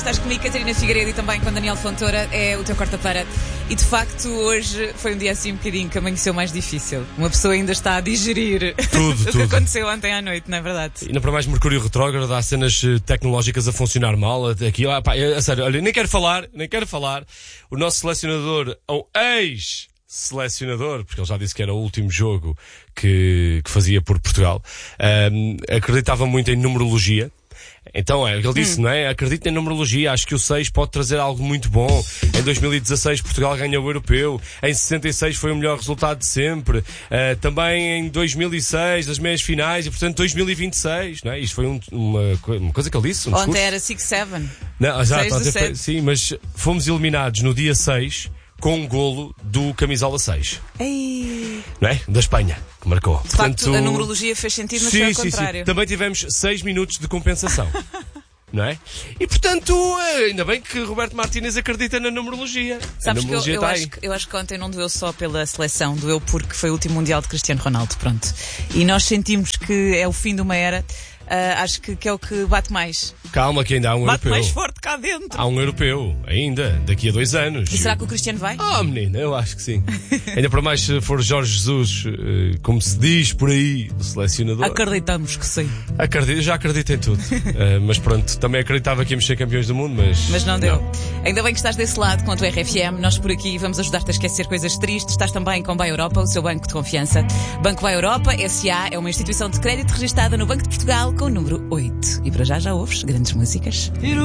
Estás comigo, Catarina Figueiredo, e também com Daniel Fontoura, é o teu quarta-feira. E de facto, hoje foi um dia assim um bocadinho que amanheceu mais difícil. Uma pessoa ainda está a digerir tudo, o que aconteceu ontem à noite, não é verdade? E não para mais Mercúrio retrógrado, há cenas tecnológicas a funcionar mal. Aqui, a sério, olha, nem quero falar. O nosso selecionador, ou ex-selecionador, porque ele já disse que era o último jogo que fazia por Portugal, acreditava muito em numerologia. Então ele disse, não é? Acredito em numerologia, acho que o 6 pode trazer algo muito bom. Em 2016 Portugal ganhou o Europeu, em 66 foi o melhor resultado de sempre, também em 2006 as meias finais, e portanto 2026, não é? Isto foi uma coisa que ele disse, ontem era 6-7. Não, exato, sim, mas fomos eliminados no dia 6 com um golo do camisola 6. Ei. Não é? Da Espanha, que marcou. De facto, a numerologia fez sentido, mas foi ao contrário. Sim. Também tivemos 6 minutos de compensação. Não é? E portanto, ainda bem que Roberto Martínez acredita na numerologia. Sabes que eu acho que ontem não doeu só pela seleção, doeu porque foi o último Mundial de Cristiano Ronaldo, pronto. E nós sentimos que é o fim de uma era. Acho que é o que bate mais. Calma, que ainda há um bate europeu. Mais forte cá dentro. Há um europeu, ainda, daqui a 2 anos. E será que o Cristiano vai? Menina, eu acho que sim. Ainda para mais se for Jorge Jesus, como se diz por aí, o selecionador. Acreditamos que sim. Já acredito em tudo. Mas pronto, também acreditava que íamos ser campeões do mundo, mas não deu. Ainda bem que estás desse lado com a tua RFM. Nós por aqui vamos ajudar-te a esquecer coisas tristes. Estás também com Buy Europa, o seu banco de confiança. Banco Buy Europa, SA, é uma instituição de crédito registada no Banco de Portugal com o número 8. E para já ouves grandes músicas.